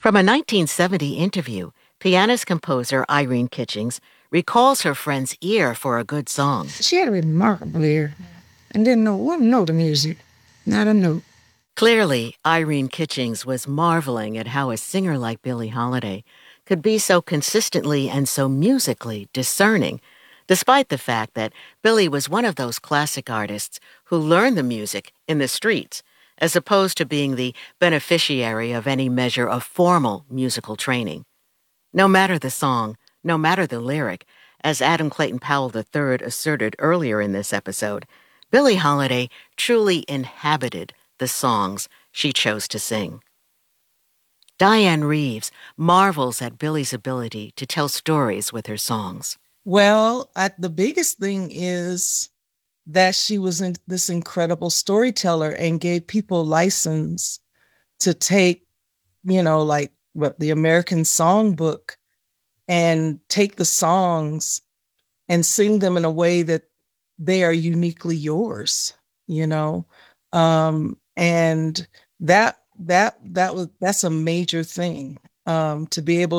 From a 1970 interview, pianist-composer Irene Kitchings recalls her friend's ear for a good song. She had a remarkable ear and didn't know one note of music, not a note. Clearly, Irene Kitchings was marveling at how a singer like Billie Holiday could be so consistently and so musically discerning, despite the fact that Billie was one of those classic artists who learned the music in the streets, as opposed to being the beneficiary of any measure of formal musical training. No matter the song, no matter the lyric, as Adam Clayton Powell III asserted earlier in this episode, Billie Holiday truly inhabited the songs she chose to sing. Diane Reeves marvels at Billie's ability to tell stories with her songs. Well, the biggest thing is that she was this incredible storyteller and gave people license to take, like what the American Songbook and take the songs and sing them in a way that they are uniquely yours, and that's a major thing, to be able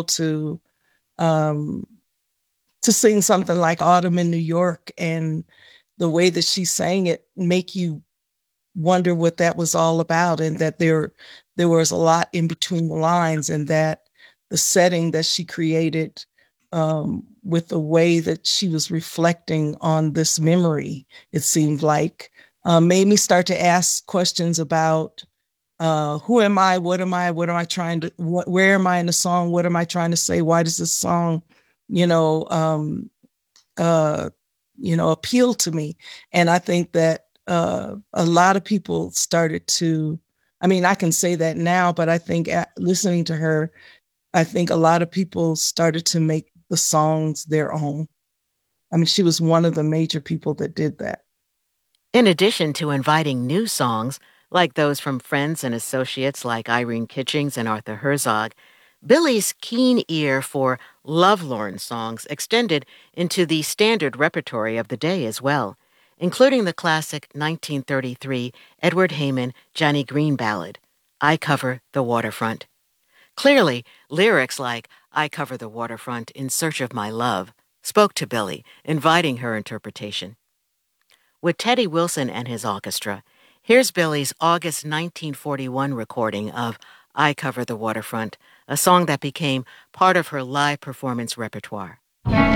to sing something like Autumn in New York, and the way that she sang it make you wonder what that was all about, and that there was a lot in between the lines, and that the setting that she created, with the way that she was reflecting on this memory, it seemed like, made me start to ask questions about who am I? What am I? What am I trying to? Where am I in the song? What am I trying to say? Why does this song, you know, um, uh, appeal to me? And I think that a lot of people started to. I mean, I can say that now, but I think listening to her, I think a lot of people started to make the songs their own. I mean, she was one of the major people that did that. In addition to inviting new songs, like those from friends and associates like Irene Kitchings and Arthur Herzog, Billie's keen ear for lovelorn songs extended into the standard repertory of the day as well, including the classic 1933 Edward Heyman Johnny Green ballad, I Cover the Waterfront. Clearly, lyrics like I Cover the Waterfront in Search of My Love spoke to Billie, inviting her interpretation. With Teddy Wilson and his orchestra, here's Billie's August 1941 recording of I Cover the Waterfront, a song that became part of her live performance repertoire.